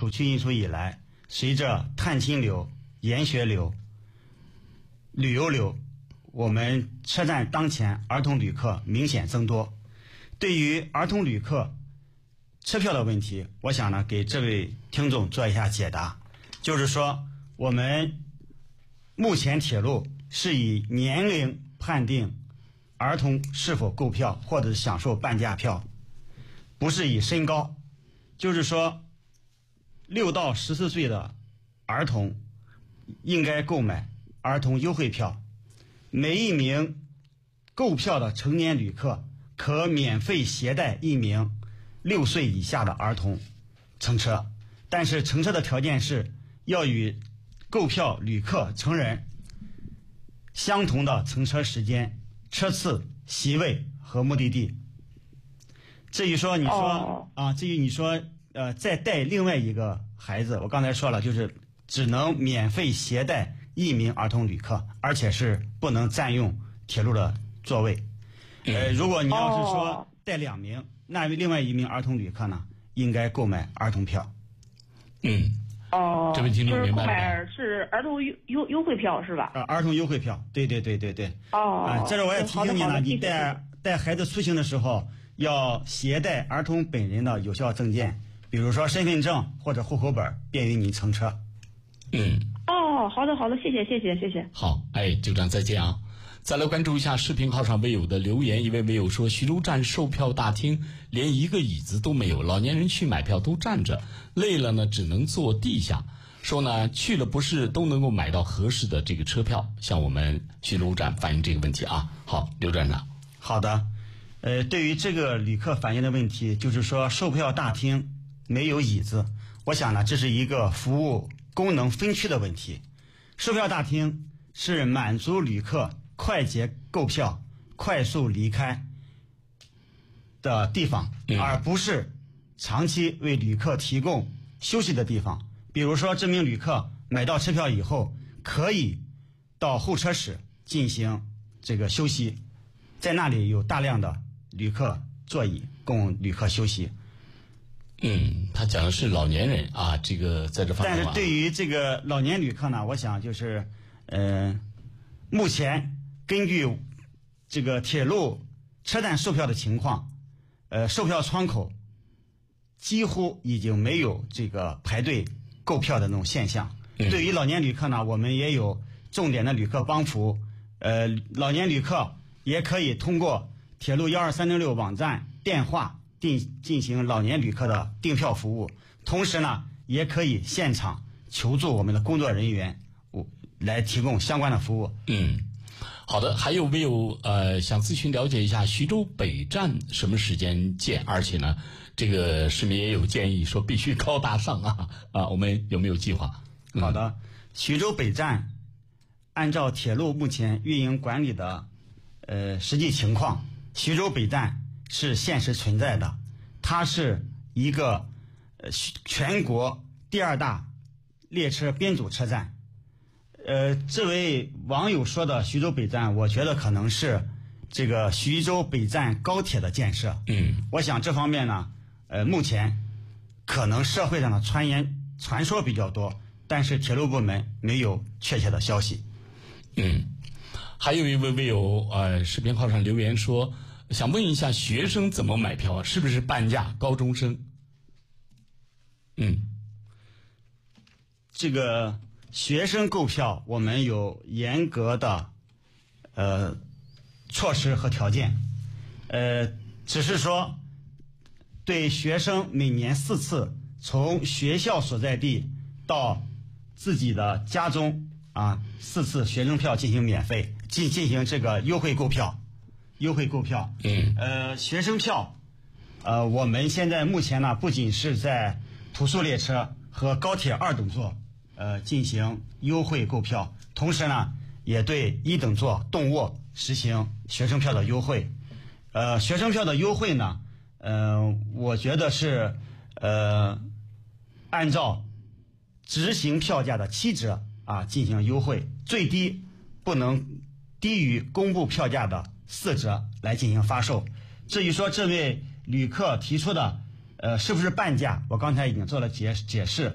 土区运输以来，随着探亲流、研学流、旅游流，我们车站当前儿童旅客明显增多。对于儿童旅客车票的问题，我想呢给这位听众做一下解答。就是说，我们目前铁路是以年龄判定儿童是否购票或者享受半价票，不是以身高。就是说，6到14岁的儿童应该购买儿童优惠票，每一名购票的成年旅客可免费携带一名6岁以下的儿童乘车，但是乘车的条件是要与购票旅客成人相同的乘车时间、车次、席位和目的地。至于你说再带另外一个孩子，我刚才说了，就是只能免费携带一名儿童旅客，而且是不能占用铁路的座位。如果你要是说带2名，那另外一名儿童旅客呢，应该购买儿童票。 这位听众明白了，就是购买是儿童优惠票是吧？ 儿童优惠票，对。这是我也提醒你呢，你带孩子出行的时候，要携带儿童本人的有效证件，比如说身份证或者户口本，便于你乘车。 好的，谢谢。 好，就这样，再见啊。再来关注一下视频号上微友的留言，一位微友说，徐州站售票大厅连一个椅子都没有，老年人去买票都站着，累了呢只能坐地下，说呢去了不是都能够买到合适的这个车票，向我们徐州站反映这个问题啊。好，刘站长。 好的，对于这个旅客反映的问题，就是说售票大厅没有椅子，我想呢这是一个服务功能分区的问题。售票大厅是满足旅客快捷购票、快速离开的地方，而不是长期为旅客提供休息的地方。比如说，这名旅客买到车票以后，可以到候车室进行这个休息，在那里有大量的旅客座椅供旅客休息。 他讲的是老年人啊，这个在这方面。 但是对于这个老年旅客呢，我想就是，目前根据这个铁路车站售票的情况，售票窗口几乎已经没有这个排队购票的那种现象。对于老年旅客呢，我们也有重点的旅客帮扶，老年旅客也可以通过铁路12306网站电话进行老年旅客的订票服务，同时呢，也可以现场求助我们的工作人员，来提供相关的服务。 好的，还有没有想咨询了解一下徐州北站什么时间建？而且呢，这个市民也有建议说必须高大上啊，我们有没有计划？ 好的，徐州北站按照铁路目前运营管理的实际情况，徐州北站是现实存在的，它是一个全国第2大列车编组车站。这位网友说的徐州北站，我觉得可能是这个徐州北站高铁的建设。我想这方面呢，目前可能社会上的传说比较多，但是铁路部门没有确切的消息。 还有一位微友视频号上留言说，想问一下学生怎么买票，是不是半价？高中生。 这个学生购票我们有严格的措施和条件，只是说对学生每年4次从学校所在地到自己的家中4次学生票进行免费，进行这个优惠购票。学生票我们现在目前呢，不仅是在途速列车和高铁2等座进行优惠购票，同时呢也对1等座动卧实行学生票的优惠。学生票的优惠呢，我觉得是按照执行票价的7折进行优惠，最低不能低于公布票价的4折来进行发售。至于说这位旅客提出的是不是半价，我刚才已经做了解释。